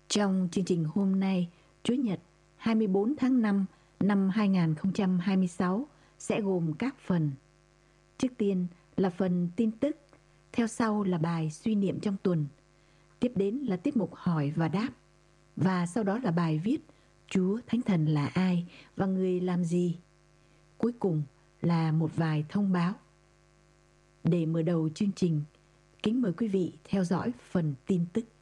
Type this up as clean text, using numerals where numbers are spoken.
Trong chương trình hôm nay, Chủ nhật 24 tháng 5 năm 2026 sẽ gồm các phần. Trước tiên là phần tin tức, theo sau là bài suy niệm trong tuần, tiếp đến là tiết mục hỏi và đáp, và sau đó là bài viết Chúa Thánh Thần là ai và người làm gì. Cuối cùng là một vài thông báo. Để mở đầu chương trình, kính mời quý vị theo dõi phần tin tức.